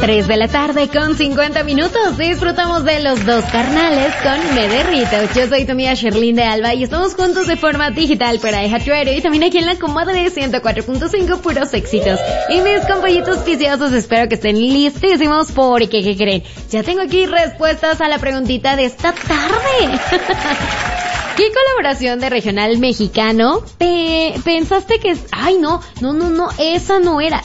3 de la tarde con 50 minutos. Disfrutamos de Los Dos Carnales con Me Derrito. Yo soy tu amiga Sherlyn de Alba y estamos juntos de forma digital para iHeartRadio y también aquí en la comadre de 104.5 puros éxitos. Y mis compañitos viciosos, espero que estén listísimos porque, ¿qué creen? Ya tengo aquí respuestas a la preguntita de esta tarde. ¿Qué colaboración de regional mexicano pensaste que es? Ay, no, esa no era.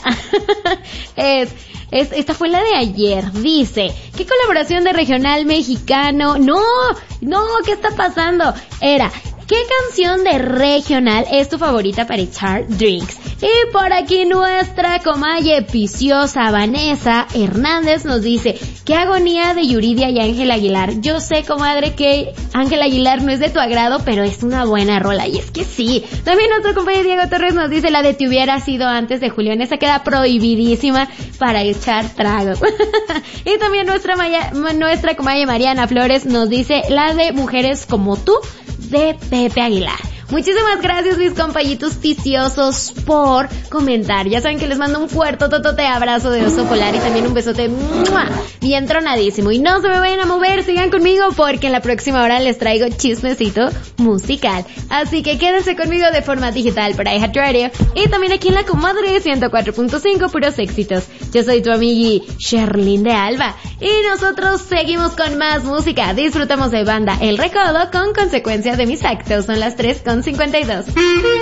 Esta fue la de ayer. Dice, ¿qué colaboración de regional mexicano? No, ¿qué está pasando? Era, ¿qué canción de regional es tu favorita para echar drinks? Y por aquí nuestra comaye viciosa Vanessa Hernández nos dice, qué agonía de Yuridia y Ángel Aguilar. Yo sé, comadre, que Ángel Aguilar no es de tu agrado, pero es una buena rola, y es que sí. También nuestro compañero Diego Torres nos dice, la de Te Hubiera Sido Antes de Julián, esa queda prohibidísima para echar tragos. Y también nuestra comaye Mariana Flores nos dice, la de Mujeres Como Tú, de Pepe Aguilar. Muchísimas gracias, mis compañitos viciosos, por comentar. Ya saben que les mando un fuerte totote abrazo de oso polar y también un besote bien tronadísimo. Y no se me vayan a mover, sigan conmigo porque en la próxima hora les traigo chismecito musical. Así que quédense conmigo de forma digital para iHeartRadio y también aquí en la comadre 104.5 puros éxitos. Yo soy tu amigui Sherlyn de Alba y nosotros seguimos con más música. Disfrutamos de banda El Recodo con Consecuencia de Mis Actos. Son las 3:52.